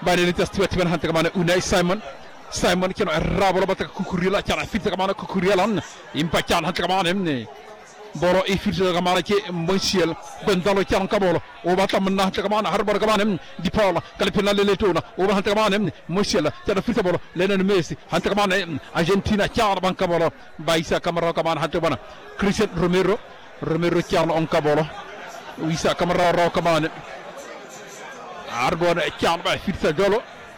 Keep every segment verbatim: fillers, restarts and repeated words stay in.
bani testi wati ban hanta kamane Unai Simon Simon kino rabolo bata kukurila kana fitta kamane kukurilan impa kana hanta kamane ne boro e fitta kamane ke Monsiel Gonzalo kana kabolo o bata manna hanta kamane harbar kamane di Paula kala penale le tona o hanta kamane Monsiel kana fitta bolo lenen Messi hanta kamane Argentina kana ban kabolo baisa kamara kamane hanta bana Christian Romero Romero kana on kabolo wisa kamara ro kamane Arbon kana ba fitta jolo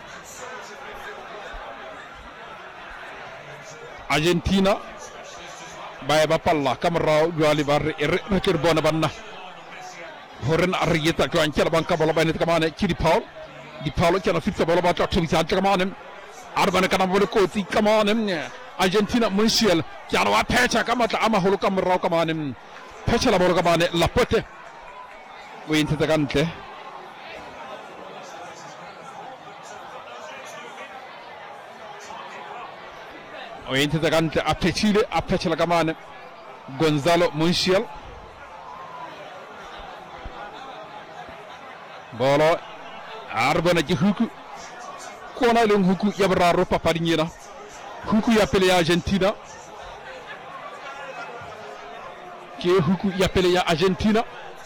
Argentina baye ba palla kamra jwali bar rekir bona banna horen ariyeta to an kala banka bolo bayne kamane ci di Paul di Paul kana fitta bolo ba to mi sa kamane arbana kana bolo ko ti kamane Argentina Monsiel kana wa pecha kamata ama holu kamra kamane pecha la bolo kamane la pote wente tagante wente tagante apecile apece la kamane Gonzalo Monsiel bolo arbana ji huku kona len huku yabraro papadina huku yapele ya Argentina ke huku yapele ya Argentina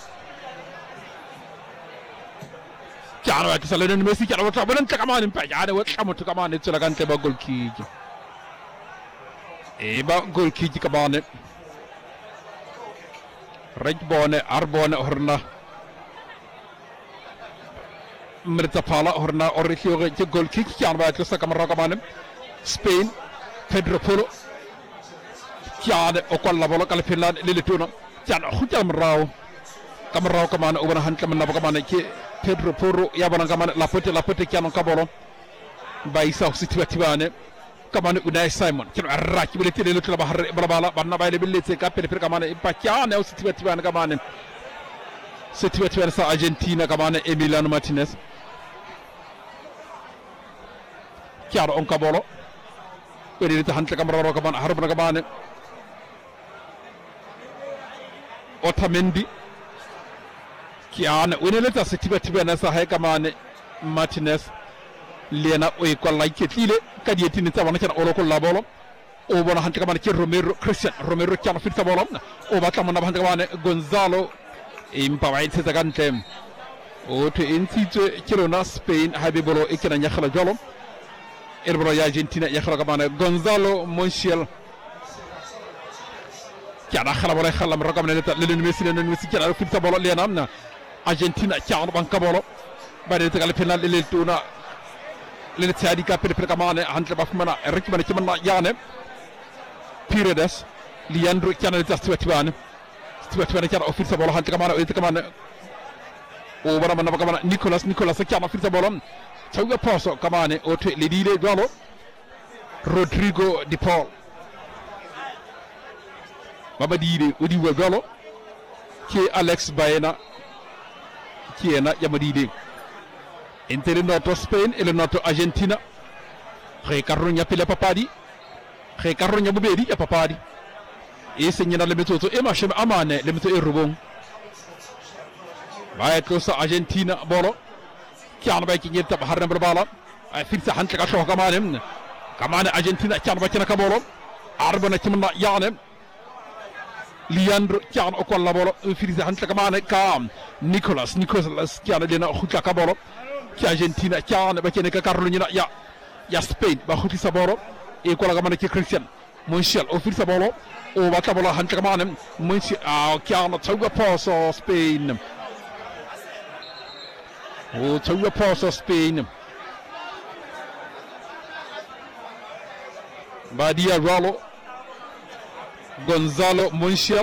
kana wa kisalenen Messi kana wata banan ta kamane pa yana wa kamatu kamane tsulagante ba gol kiji e ba gol kiji kamane rej bone arbone horna Mirta Pala horna orikio je gol kiji kana ba to sakamara kamane Spain Pedro Polo kana o kolla bolo kala Finland lilituna kana khujam raw kamaraw kamane o bana han kamana kamane ke Pedro Porro yabana kamane la pote la pote kana kabolo bay saw situatibane kamane Unai Simon kino arraki bele tele le tula harre bala banna bayle belle se kapere per kamane impacciane o situatibane kamane situatibane sa Argentina kamane Emiliano Martinez kiaro on kabolo wede ta hante kamara kamane harbana kamane Otamendi kiana wenele ta situatibane sa hay kamane Martinez lena oy ko like tile kadi yetini tawana kana olo ko labolo o bona hante kamane ci Romero Christian Romero kana fitta bolom o ba tamana hante kamane Gonzalo impa way tata gantem o to entite kirona Spain habibolo e kana nyakhla jolom erbro ya Argentina yakhla kamane Gonzalo Monsiel kana khala bolo khalam rakam ne ta lelen Messi lenen Messi kana fitta bolo lena amna Argentina kana banka bolo bare ta final lel tuna lele tiadi ka per per kamane hantle baf mana rek mana ci mana yaane Paredes Leandro kana ta stuatibane stuatibane kana o firsa bolo hantle kamane o te kamane o bara mana kamane Nicolas Nicolas kana firsa bolo tawga poso kamane o te le dile dolo Rodrigo Di Paul baba dide o di wo dolo ke Alex Baena kiena yamadide Inter il noto Spain e il noto Argentina re carrogna pile papadi re carrogna bubedi e papadi e segnala le metodo e ma scema amane le metodo e rubon vai ko sa Argentina bolo kiana bay ki nyetta harna bala ay firsa hante ka shoka kamane kamane Argentina kiana bay ka bolo arbana kimna yaane Leandro kiana o kolla bolo firsa hante kamane kam Nicolas Nicolas kiana dina xuta ka bolo ci Argentina ciane ba ci nek Carlo ñu ya ya Spain ba xuti sa boro e ko la gamane ci Christian Monsiel o fil sa bolo o ba tabolo han kamane Monsiel a ciano tawga poso Spain o tawga poso Spain ba dia Rolo Gonzalo Monsiel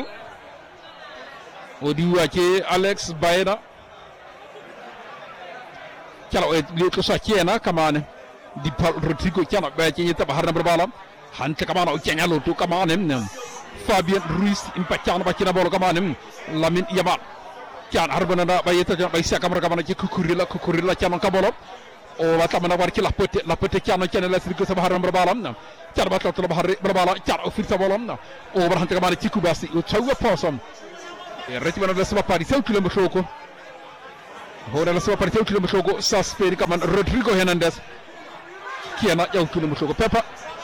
o diwa ci Alex Baena kala e ko sa kiena kamane di Rodrigo kiana ba ci nyeta harna barbalam hante kamana o kianyalo to kamane Fabian Ruiz impacciano ba ci na bolo kamane Lamine Yamal kian harbana da ba yeta ba sia kamara kamana ci kukurila kukurila kiana kabolo o wata mana war ci la pote la pote kiana kiana la sirgo sa harna barbalam kiana ba to harre barbala kiana o firta bolom o bar hante kamane ci kubasi o tawa posom e reti bana da sama pari sew kilomètre ko hore la so parti tewtude mo togo sa Spain kaman Rodrigo Hernandez kiana yawtude mo togo Pepa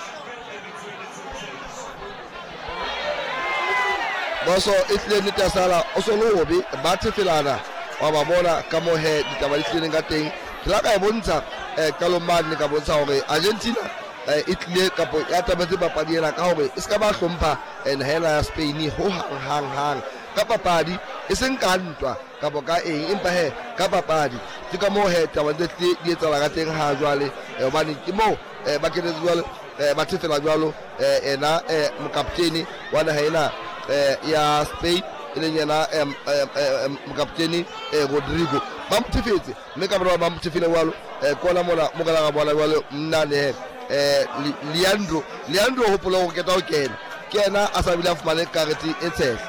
boso itle ni tasala osolo obi bati filana wa babona kamo he ditawalisile ngateng tlaka e bontsha eh kalomane ni ka bontsha hore Argentina Italy kapo ya tabetse papadi ena ka hore e ska ba hlompha hela ya Spain ho hang hang hang ka papadi e seng ka ntwa kapo ka eng empa he ka papadi ke ka mo he tabetse di etsala ka teng ha jwale e bani ke mo ba ke jwale ba tsela jwalo ena mokapteni wa na hena ya Spain ile nyana mokapteni Rodrigo ba mtifetse mme ka ba mtifile walo kona mona mogala ga bona walo mnane eh Leandro Leandro hopola go keta o kena kena a sa bila fumane karete e tshehla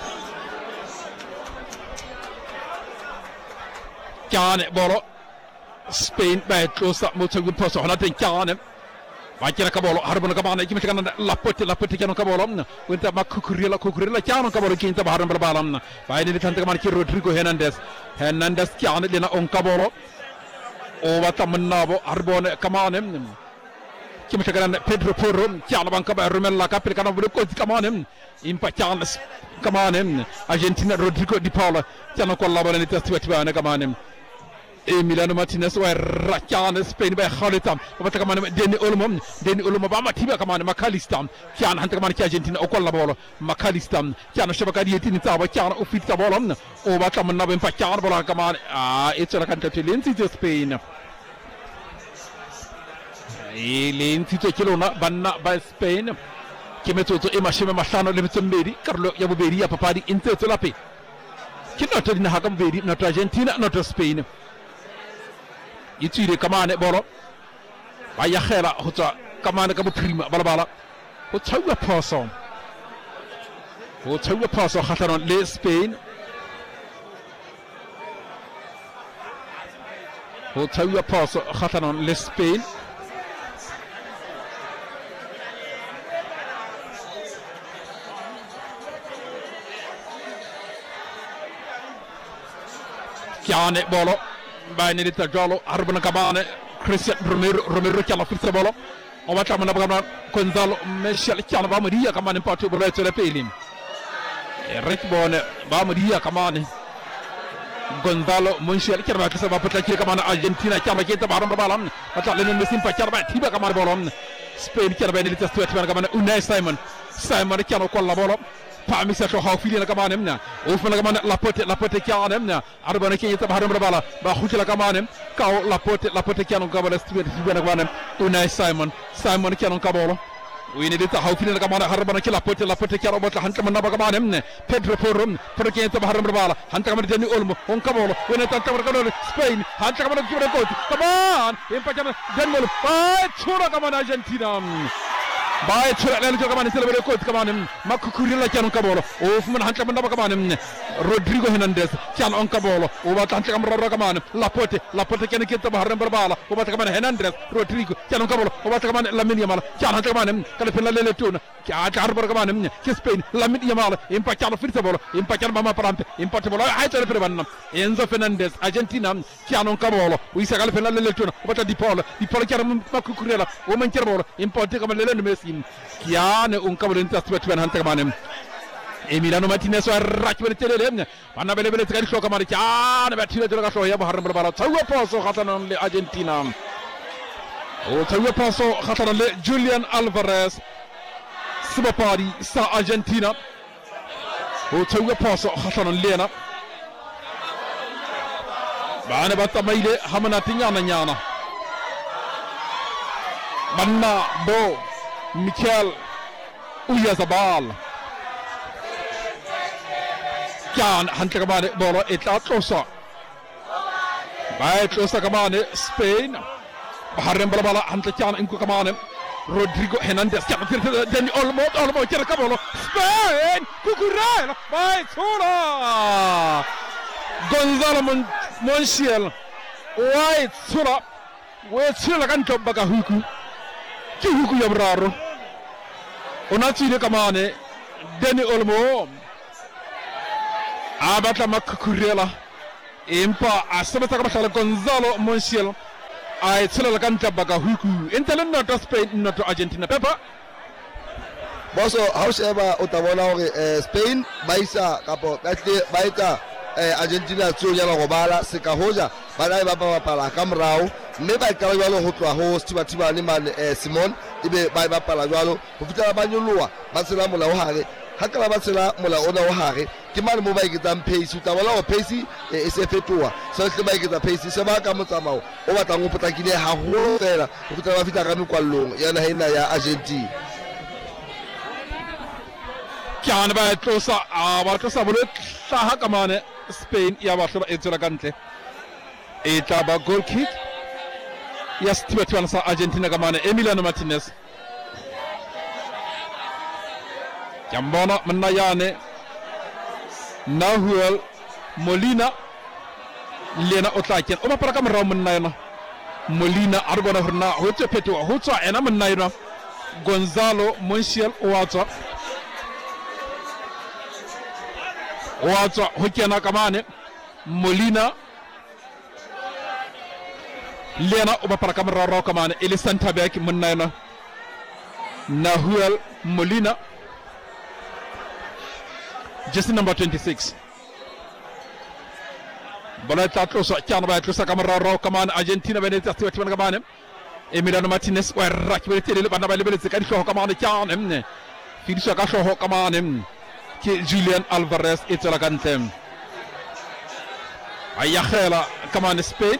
Kane bolo Spain ba tlosa mo tshegu poso hona teng Kane ba kira ka bolo harbona ka bana kimita kana la pote la pote kana ka bolo wenta ma kukurila kukurila Kane ka bolo kinta ba harbona balam ba ni tante ka man ki Rodrigo Hernandez Hernandez Kane dina on ka bolo o wata mannabo harbona kamane kimita kana Pedro Porro Kane banka ba Romelu Lukaku kana bolo ko kamane impa Kane kamane Argentina Rodrigo Di Paula Kane ko la bolo ni testiwa tibana kamane Emiliano Martinez wa Kane Spain ba khalitam ba ta kamane Deni Olmo Deni Olmo ba ma tiba kamane McAllister Kane hanta kamane Argentina o ko la bolo McAllister Kane shabaka di yetini taba Kane o fitta bolo o ba tamanna ba impa Kane bolo kamane ah etsa kan tatelensi de Spain Ilin tito kilona banna ba Spain kimetoto e mashime mashano le mtsemberi Carlo Yabuberi ya papadi inteto lape kinoto dina hakam beri na Argentina na Spain itire kamane bolo ba ya khela hotsa kamane ka prima bala bala ho tsawa paso ho tsawa paso khataron le Spain ho tsawa paso khataron le Spain Kane bolo bayni di tajalo arbana kabane Christian Romero Romero Kane fitse bolo o wata mana bagana Gonzalo Michel Kane ba Maria kamane patu breto le pelim e ret bone ba Maria kamane Gonzalo Michel Kane ba kasa ba pata ki kamane Argentina Kane ke tabaram balam pata lenen mesim pa Kane ba tiba kamane bolo Spain Kane ba ni testu et kamane Unai Simon Simon Kane ko la bolo Pami sa to hawfili na kamane mna o fana kamane la pote la pote Kane mna arbana ke yita baharam bala ba khutila kamane kaw la pote la pote Kane ko bala studio studio na kamane Unai Simon Simon Kane ko bolo wini de ta hawfili na kamane arbana ke la pote la pote Kane bota hanta man ba kamane mna Pedro Porro pour ke yita baharam bala hanta kamane Deni Olmo on ka bolo wini ta ta kamane Spain hanta kamane kibre ko kaman impa kamane Deni Olmo ba chura kamane Argentina Bae chura lelo kamane celebre ko kamane makukurila Kane ka bolo o fuma hanta man ba kamane Rodrigo Hernandez Kane on ka bolo o ba tante kam roro kamane Laporte Laporte Kane ke ta bahar bala o ba kamane Hernandez Rodrigo Kane on ka bolo o ba kamane Lamine Yamal Kane hanta kamane kala fela lele tuna ka ta harbar kamane ke Spain Lamine Yamal impa Kane firta bolo impa Kane mama prante impa bolo ay tele prebanna Enzo Fernandez Argentina Kane on ka bolo wi sa kala fela lele tuna o ba Di Paula Di Paula Kane makukurila o man ker bolo impa te kamane lele Messi Kane on ka bolo inta twet wen hanta kamane Emiliano Martinez wa rakbele telele bana bele bele tsari shoka mari Kane ba tire tire ka so ya bahar bala tawa paso khatanon le Argentina o tawa paso khatanon le Julian Alvarez subapari sa Argentina o tawa paso khatanon lena bana bata maile hamana tinyana nyana banna bo Michael Oyarzabal Kane hanta kamane bolo etla tlosa ba tlosa kamane Spain baharem bala bala hanta Kane inko kamane Rodrigo Hernandez Kane firta Deni Olmo Olmo kira ka bolo Spain kukurela ba tsula Gonzalo Montiel White tsula we tsula kan tomba ka huku ki huku yabraro onati de kamane Deni Olmo abatla makukurela empa a sebetsa ka mahlale Gonzalo Montiel a etshelela ka ntle baka huku e ntse le nnoto Spain nnoto Argentina pepa boso ha o sheba o tla bona hore Spain ba isa kapo ba tle ba etsa Argentina tseo ya go bala se ka hoja ba na ba ba bapala ka morao mme ba ka jwalo ho tloa ho Steve Tibani man Simon ebe ba bapala jwalo ho fitela ba nyoloa ba tsela mola o hare ha ka ba tsela mola ona o hare ke mane mo ba iketsang pace o tla bona ho pace e se fetoa so se ba iketsa pace se ba ka motsamao o batlang ho potlakile haholo fela ho fitela ba fita ka mekwallong yana hena ya Argentina kyana ba tlosa a ba tlosa bolo hlaha ka mane Spain ya ba hlola etsela ka ntle e tla ba goal kick ya Steve Tibani sa Argentina ka mane Emiliano Martinez Jambona Manayane Nahuel Molina Lena Otlaken o bapala ka morao Manayana Molina arbona horna ho tse phetoa ho tswa ena Manayana Gonzalo Montiel o tswa o tswa ho kena ka mane Molina Lena o bapala ka morao ka mane ele center back Manayana Nahuel Molina just number twenty-six bola tatlo so tiano ba tlo saka mararo kamane Argentina bene tati tibana kamane Emiliano Martinez wa rakki bele tele bana ba lebele tsaka diho kamane tiano emne fidisha ka hloho kamane ke Julian Alvarez etsela kantem ayakhela kamane Spain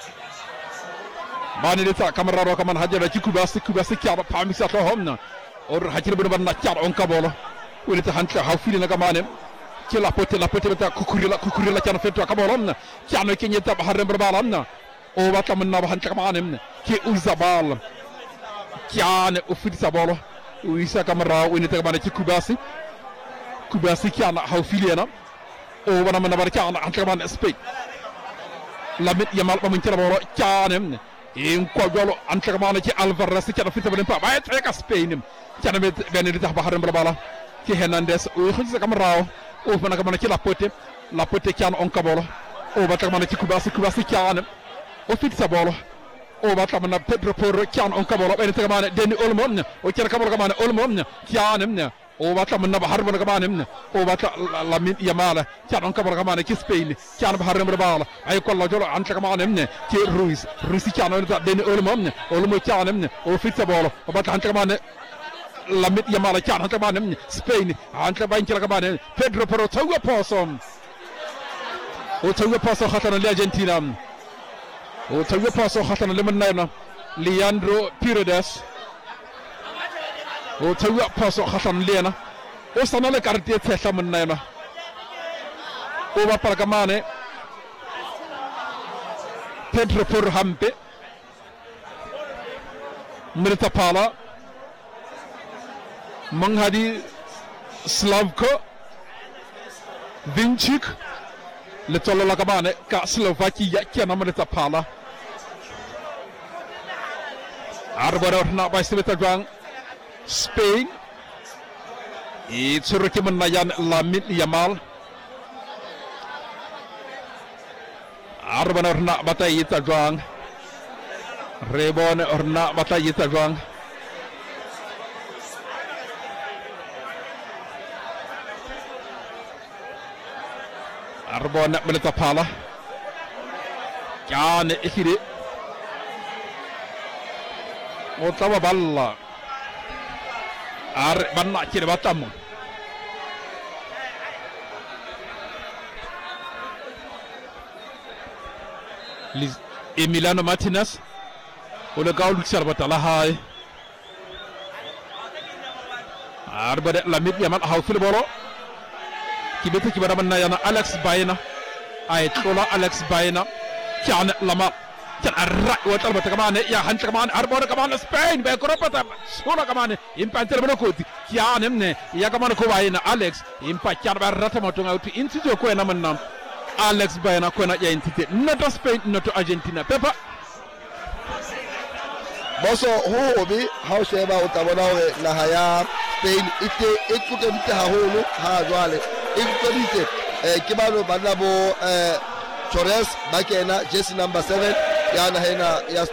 bani le tsaka mararo kamane hajela kikubasi kubasi kyaba pamisa hlohomna or hajira bana bana kyaba on kabolo wele ta hantle ha filina kamane ki la pote la pote ta kukurila kukurila kana fetu ka bolon kana ke nyeta ba harem balamna o ba tamna ba hantle kamane ki uzabal kana o fiti sabolo o isa kamara o ni ta kamane ki kubasi kubasi kana ha filina o wana mana bar kana hantle kamane Spain lamit yamal ba mun tira bolo kana in ko jolo hantle kamane ki Alvarez kana fiti ba ba ba ta ka Spain kana be ben ta ba harem bala ki Hernandez o xiji kamara o fana kamana ci la pote la pote kian on kabolo o bata kamana ci kubasi kubasi kian o fit sa bolo o bata kamana Pedro Porro kian on kabolo be kamana Deni Olmo o kian kabolo kamana Olmo kian o bata kamana ba harbo kamana o bata Lamine Yamal kian on kabolo kamana ci Spain kian ba harbo bala ay ko la jolo anta kamana ci Ruiz Ruiz kian on Deni Olmo Olmo kian o fit sa bolo o bata anta kamana Lamine Yamal kian anta kamana Spain anta ba kian kamana Pedro Porro tawa posom o tawa poso khatana li Argentina o tawa poso khatana li Manayana Leandro Paredes o tawa poso khatana lena o sanale carte tsa Manayana o ba para kamane Pedro Porro hampe Mirta Pala Manghadi Slavko Vinchik le tolo la kabane ka Slovakia kiana Mirta Pala arbora na ba sibeta jang Spain e tsuruki Manayan Lamine Yamal arbora na batai ta jang rebon orna batai ta jang arbona Mirta Pala kana ikire o tawa balla ar banna kire batam Emiliano Martinez o le gaul sarbata la hay arbade Lamine Yamal haw fil bolo kibete kibara Manayana Alex Baena ay tola Alex Baena kian lama kian arra wa talbata kamane ya han kamane arbora kamane Spain be koropata sola kamane impanter bano ko kian emne ya kamane ko Baena Alex impa kian ba rata moto ngauti intijo ko na manam Alex Baena ko na ya intite noto Spain noto Argentina pepa boso ho obi hause ba utabona na haya Spain ite ikuke mte ha holo ha jwale ikuke mte kibano banabo Torres ba kena jersey number seven yana hena ya